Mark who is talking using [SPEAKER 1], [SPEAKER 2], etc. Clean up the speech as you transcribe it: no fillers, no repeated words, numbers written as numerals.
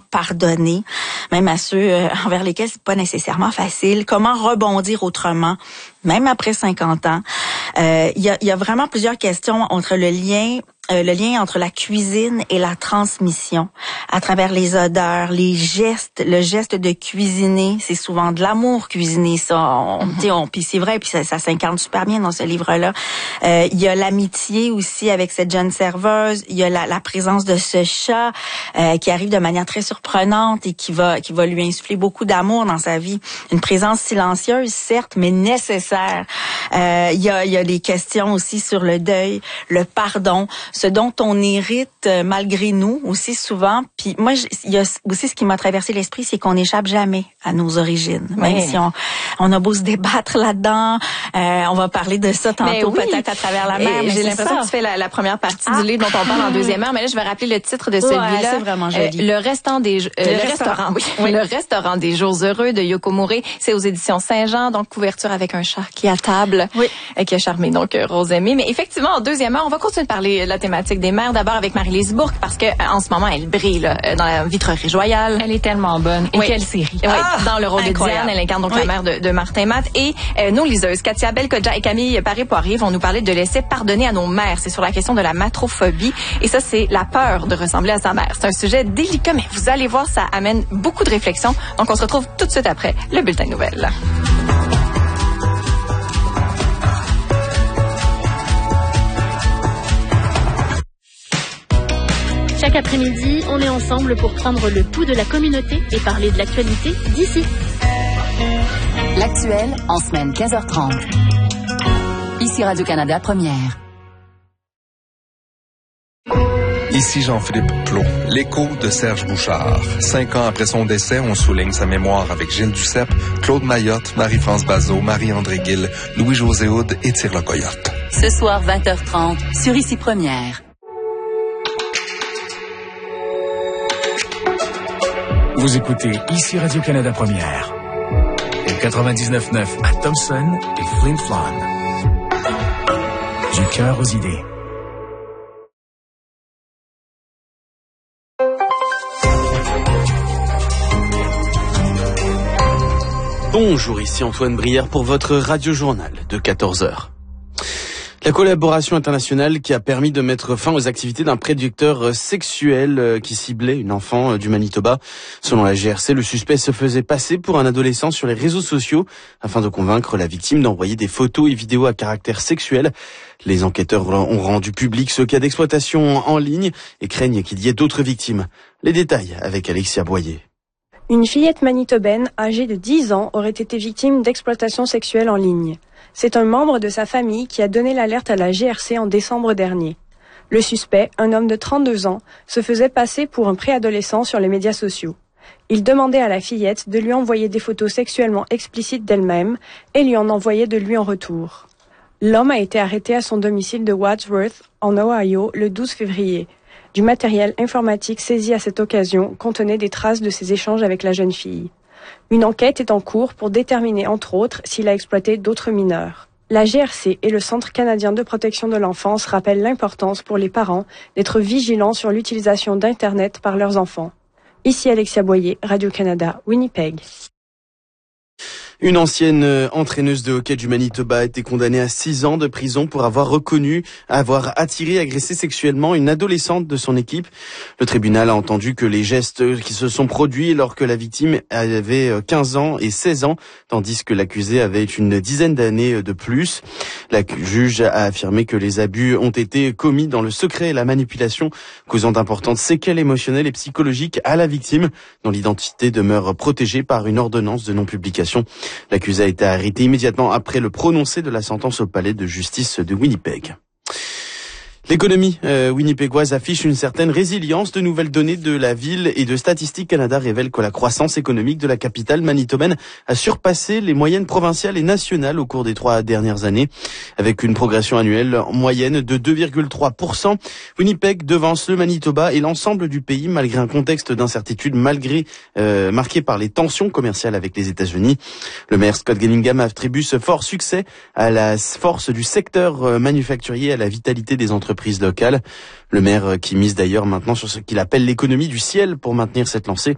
[SPEAKER 1] pardonner, même à ceux envers lesquels c'est pas nécessairement facile, comment rebondir autrement, même après 50 ans. Il y a vraiment plusieurs questions entre le lien entre la cuisine et la transmission, à travers les odeurs, les gestes, le geste de cuisiner, c'est souvent de l'amour cuisiner, ça. Puis c'est vrai, puis ça s'incarne super bien dans ce livre-là. Il y a l'amitié aussi avec cette jeune serveuse. Il y a la présence de ce chat qui arrive de manière très surprenante et qui va lui insuffler beaucoup d'amour dans sa vie. Une présence silencieuse, certes, mais nécessaire. Il y a des questions aussi sur le deuil, le pardon, ce dont on hérite malgré nous aussi souvent. Puis moi, il y a aussi ce qui m'a traversé l'esprit, c'est qu'on n'échappe jamais à nos origines. Même si on a beau se débattre là-dedans, on va parler de ça tantôt peut-être à travers la mer.
[SPEAKER 2] J'ai l'impression que tu fais la première partie du livre dont on parle en deuxième heure, mais là je vais rappeler le titre de celui-là.
[SPEAKER 1] C'est vraiment joli.
[SPEAKER 2] Le restaurant des jours heureux de Yoko Mure. C'est aux éditions Saint-Jean, donc couverture avec un chat qui est à table, qui a charmé donc Rosemée. Mais effectivement, en deuxième heure, on va continuer de parler de la thématique des mères, d'abord avec Marie-Lise Bourque, parce que en ce moment, elle brille là, dans la vitrerie royale.
[SPEAKER 3] Elle est tellement bonne. Et quelle série.
[SPEAKER 2] Dans le rôle de Diane, elle incarne donc la mère de Martin Matt. Et nos liseuses, Katia Belkodja et Camille Paré-Poirier, vont nous parler de laisser pardonner à nos mères. C'est sur la question de la matrophobie. Et ça, c'est la peur de ressembler à sa mère. C'est un sujet délicat, mais vous allez voir, ça amène beaucoup de réflexion. Donc, on se retrouve tout de suite après le bulletin de nouvelles.
[SPEAKER 4] Chaque après-midi, on est ensemble pour prendre le pouls de la communauté et parler de l'actualité d'ici.
[SPEAKER 5] L'actuel en semaine 15h30. Ici Radio-Canada Première.
[SPEAKER 6] Ici Jean-Philippe Plot, l'écho de Serge Bouchard. 5 ans après son décès, on souligne sa mémoire avec Gilles Duceppe, Claude Mayotte, Marie-France Bazot, Marie-André Gill, Louis-José Houd et Tire le Coyote.
[SPEAKER 5] Ce soir 20h30 sur Ici Première.
[SPEAKER 7] Vous écoutez Ici Radio-Canada Première. Et 99.9 à Thompson et Flin Flon. Du cœur aux idées.
[SPEAKER 8] Bonjour, ici Antoine Brière pour votre radio-journal de 14h. La collaboration internationale qui a permis de mettre fin aux activités d'un prédateur sexuel qui ciblait une enfant du Manitoba. Selon la GRC, le suspect se faisait passer pour un adolescent sur les réseaux sociaux afin de convaincre la victime d'envoyer des photos et vidéos à caractère sexuel. Les enquêteurs ont rendu public ce cas d'exploitation en ligne et craignent qu'il y ait d'autres victimes. Les détails avec Alexia Boyer.
[SPEAKER 9] Une fillette manitobaine âgée de 10 ans aurait été victime d'exploitation sexuelle en ligne. C'est un membre de sa famille qui a donné l'alerte à la GRC en décembre dernier. Le suspect, un homme de 32 ans, se faisait passer pour un préadolescent sur les médias sociaux. Il demandait à la fillette de lui envoyer des photos sexuellement explicites d'elle-même et lui en envoyait de lui en retour. L'homme a été arrêté à son domicile de Wadsworth, en Ohio, le 12 février. Du matériel informatique saisi à cette occasion contenait des traces de ses échanges avec la jeune fille. Une enquête est en cours pour déterminer, entre autres, s'il a exploité d'autres mineurs. La GRC et le Centre canadien de protection de l'enfance rappellent l'importance pour les parents d'être vigilants sur l'utilisation d'Internet par leurs enfants. Ici Alexia Boyer, Radio-Canada, Winnipeg.
[SPEAKER 8] Une ancienne entraîneuse de hockey du Manitoba a été condamnée à 6 ans de prison pour avoir attiré et agressé sexuellement une adolescente de son équipe. Le tribunal a entendu que les gestes qui se sont produits alors que la victime avait 15 ans et 16 ans, tandis que l'accusé avait une dizaine d'années de plus. La juge a affirmé que les abus ont été commis dans le secret et la manipulation, causant d'importantes séquelles émotionnelles et psychologiques à la victime, dont l'identité demeure protégée par une ordonnance de non-publication. L'accusé a été arrêté immédiatement après le prononcé de la sentence au palais de justice de Winnipeg. L'économie winnipégoise affiche une certaine résilience. De nouvelles données de la ville et de Statistique Canada révèlent que la croissance économique de la capitale manitobaine a surpassé les moyennes provinciales et nationales au cours des 3 dernières années, avec une progression annuelle en moyenne de 2,3%. Winnipeg devance le Manitoba et l'ensemble du pays malgré un contexte d'incertitude marqué par les tensions commerciales avec les États-Unis. Le maire Scott Gillingham attribue ce fort succès à la force du secteur manufacturier et à la vitalité des entreprises locales. Le maire qui mise d'ailleurs maintenant sur ce qu'il appelle l'économie du ciel pour maintenir cette lancée